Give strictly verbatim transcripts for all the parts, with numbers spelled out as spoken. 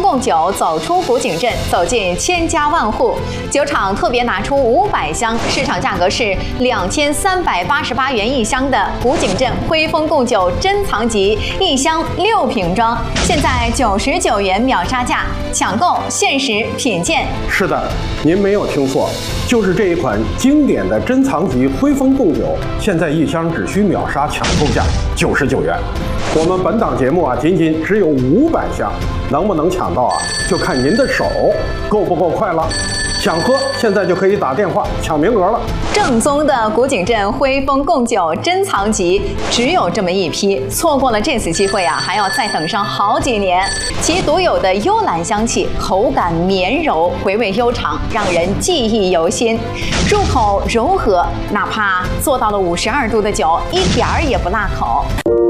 贡酒走出古井镇，走进千家万户。酒厂特别拿出五百箱，市场价格是两千三百八十八元一箱的古井镇徽丰贡酒珍藏级，一箱六瓶装，现在九十九元秒杀价，抢购限时品鉴。 是的，您没有听错，就是这一款经典的珍藏级徽丰贡酒，现在一箱只需秒杀抢购价九十九元。我们本档节目啊，仅仅只有五百箱，能不能抢到啊，就看您的手够不够快了。想喝，现在就可以打电话抢名额了。 正宗的古井镇徽丰贡酒珍藏级只有这么一批，错过了这次机会啊，还要再等上好几年。其独有的幽兰香气，口感绵柔，回味悠长，让人记忆犹新。入口柔和，哪怕做到了五十二度的酒，一点儿也不辣口。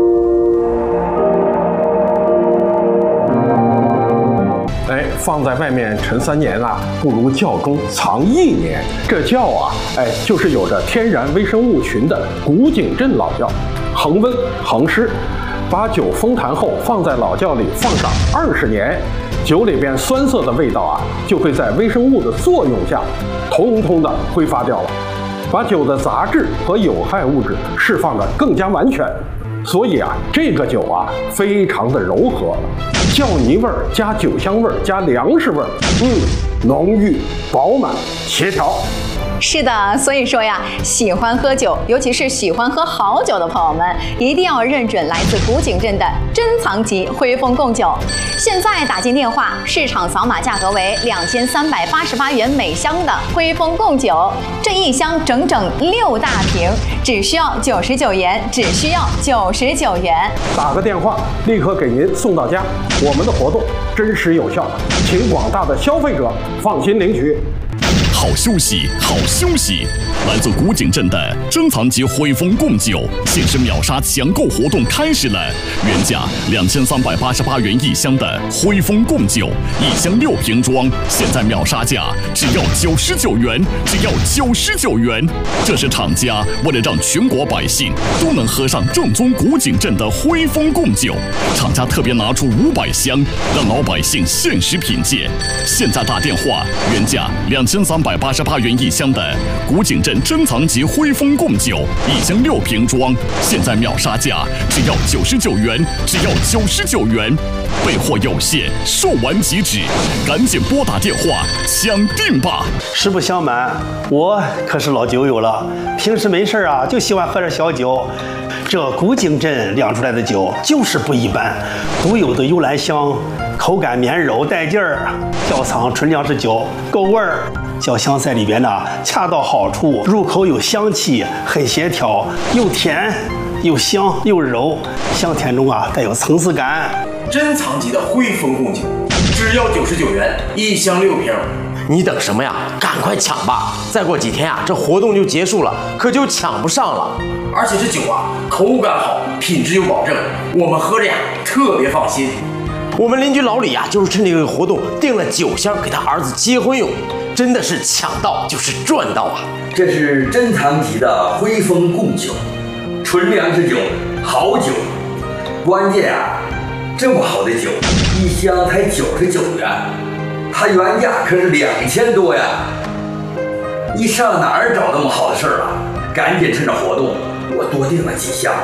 哎，放在外面陈三年啊，不如窖中藏一年。这窖啊，哎，就是有着天然微生物群的古井镇老窖，恒温恒湿，把酒封坛后放在老窖里放上二十年，酒里边酸涩的味道啊，就会在微生物的作用下，通通的挥发掉了，把酒的杂质和有害物质释放得更加完全。所以啊，这个酒啊，非常的柔和。窖泥味儿加酒香味儿加粮食味儿，嗯，浓郁饱满协调。 是的，所以说呀，喜欢喝酒，尤其是喜欢喝好酒的朋友们，一定要认准来自古井镇的珍藏级徽丰贡酒。现在打进电话，市场扫码价格为两千三百八十八元每箱的徽丰贡酒，这一箱整整六大瓶，只需要九十九元，只需要九十九元。 打个电话，立刻给您送到家。我们的活动真实有效，请广大的消费者放心领取。 好休息，好休息！来自古井镇的珍藏级徽丰贡酒限时秒杀抢购活动开始了，原价两千三百八十八元一箱的徽丰贡酒，一箱六瓶装，现在秒杀价只要九十九元，只要九十九元。这是厂家为了让全国百姓都能喝上正宗古井镇的徽丰贡酒，厂家特别拿出五百箱，让老百姓限时品鉴。现在打电话，原价两千三百八十八元一箱的古井镇珍藏级徽丰贡酒，一箱六瓶装，现在秒杀价只要九十九元，只要九十九元。备货有限，售完即止，赶紧拨打电话抢订吧！ 实不相瞒，我可是老酒友了，平时没事啊就喜欢喝点小酒。这古井镇酿出来的酒就是不一般，独有的幽兰香，口感绵柔带劲儿，窖藏纯粮食酒，够味儿。酒香在里边呢，恰到好处，入口有香气，很协调，又甜又香又柔，香甜中啊带有层次感。 珍藏级的徽丰贡酒，只要九十九元一箱六瓶。 你等什么呀？赶快抢吧！再过几天啊，这活动就结束了，可就抢不上了。 而且这酒啊，口感好，品质有保证，我们喝着呀特别放心。 我们邻居老李呀、啊，就是趁这个活动订了酒箱给他儿子结婚用，真的是抢到就是赚到啊！ 这是珍藏级的徽丰贡酒，纯粮食酒，好酒。关键啊，这么好的酒，一箱才九十九元，它原价可是两千多呀！你上哪儿找那么好的事儿啊？赶紧趁着活动，我多订了几箱。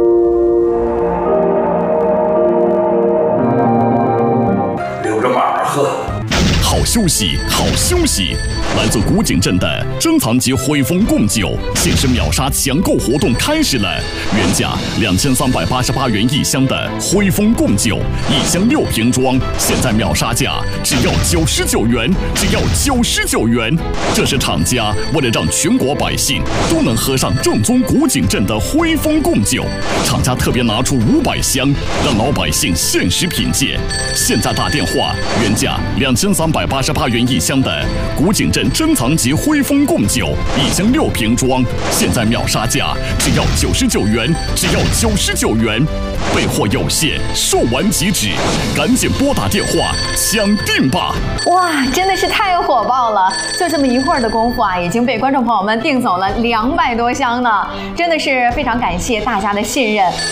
留着慢慢喝。 好休息，好休息！来自古井镇的珍藏级徽丰贡酒限时秒杀抢购活动开始了，原价两千三百八十八元一箱的徽丰贡酒，一箱六瓶装，现在秒杀价只要九十九元，只要九十九元。这是厂家为了让全国百姓都能喝上正宗古井镇的徽丰贡酒，厂家特别拿出五百箱，让老百姓限时品鉴。现在打电话，原价两千三百八十八元一箱的古井镇珍藏级徽丰贡酒，一箱六瓶装，现在秒杀价只要九十九元，只要九十九元。备货有限，售完即止，赶紧拨打电话抢订吧！ 哇，真的是太火爆了！就这么一会儿的功夫啊，已经被观众朋友们订走了两百多箱呢，真的是非常感谢大家的信任。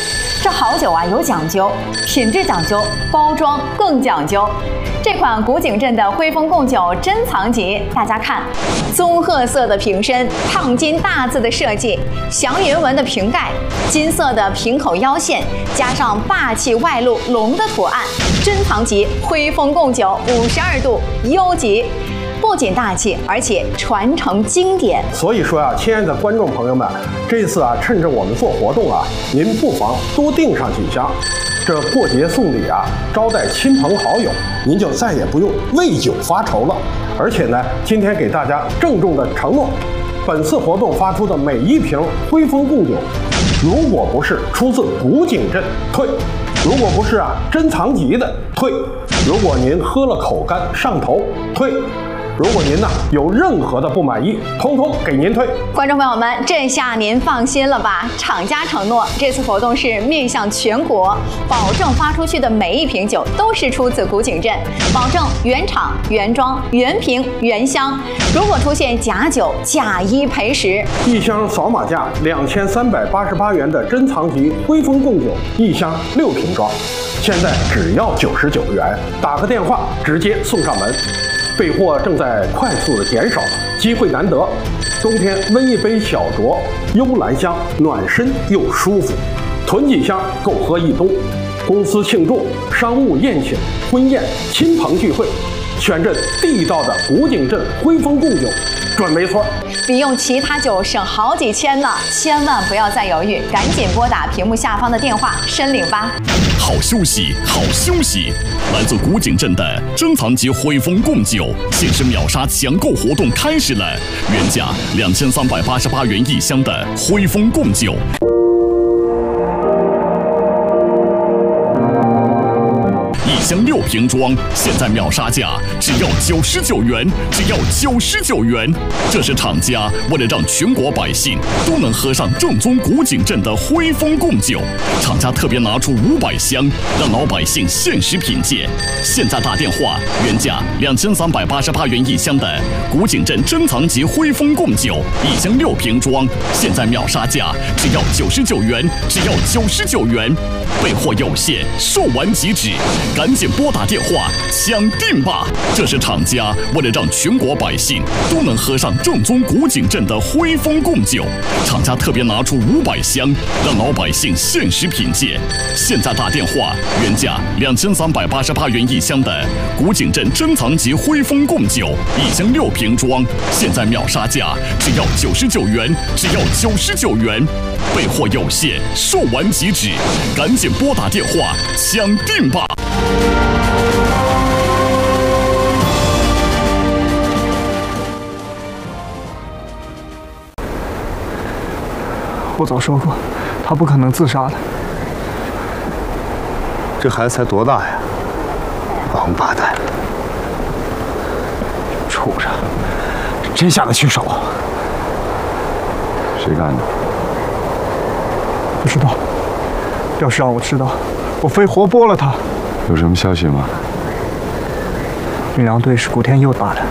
这好酒啊有讲究，品质讲究，包装更讲究。这款古井镇的徽丰贡酒珍藏级，大家看，棕褐色的瓶身，烫金大字的设计，祥云纹的瓶盖，金色的瓶口腰线，加上霸气外露龙的图案，珍藏级徽丰贡酒五十二度优级。不仅大气，而且传承经典。 所以说啊，亲爱的观众朋友们，这次啊，趁着我们做活动啊，您不妨多订上几箱。这过节送礼啊，招待亲朋好友，您就再也不用为酒发愁了。而且呢，今天给大家郑重的承诺，本次活动发出的每一瓶徽丰贡酒，如果不是出自古井镇，退；如果不是啊珍藏级的，退；如果您喝了口干上头，退。如果您呢有任何的不满意，通通给您退。 观众朋友们，这下您放心了吧？厂家承诺，这次活动是面向全国，保证发出去的每一瓶酒都是出自古井镇，保证原厂、原装、原瓶、原箱。如果出现假酒，假一赔十。 一箱扫码价两千三百八十八元的珍藏级徽丰贡酒，一箱六瓶装，现在只要九十九元，打个电话直接送上门。备货正在快速的减少，机会难得。冬天温一杯小酌，幽兰香，暖身又舒服。囤几箱够喝一冬。公司庆祝、商务宴请、婚宴、亲朋聚会，选这地道的古井镇徽丰贡酒，准没错。 比用其他酒省好几千呢，千万不要再犹豫，赶紧拨打屏幕下方的电话申领吧。 好休息，好休息！来自古井镇的珍藏级徽丰贡酒限时秒杀抢购活动开始了，原价两千三百八十八元一箱的徽丰贡酒。一箱六瓶装，现在秒杀价只要九十九元，只要九十九元。这是厂家为了让全国百姓都能喝上正宗古井镇的徽丰贡酒，厂家特别拿出五百箱，让老百姓限时品鉴。现在打电话，原价两千三百八十八元一箱的古井镇珍藏级徽丰贡酒，一箱六瓶装，现在秒杀价只要九十九元，只要九十九元。备货有限，售完即止，赶紧拨打电话抢订吧！这是厂家为了让全国百姓都能喝上正宗古井镇的徽丰贡酒，厂家特别拿出五百箱，让老百姓限时品鉴。现在打电话，原价两千三百八十八元一箱的古井镇珍藏级徽丰贡酒，一箱六瓶装，现在秒杀价只要九十九元，只要九十九元。备货有限，售完即止，赶紧拨打电话抢订吧！ 我早说过，他不可能自杀的。 这孩子才多大呀？王八蛋！ 畜生！真下得去手？ 谁干的？ 不知道。要是让我知道，我非活剥了他。 有什么消息吗？ 运粮队是古天佑打的。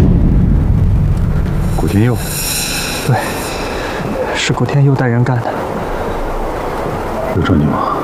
古天佑？ 对，是古天佑带人干的。 有证据吗？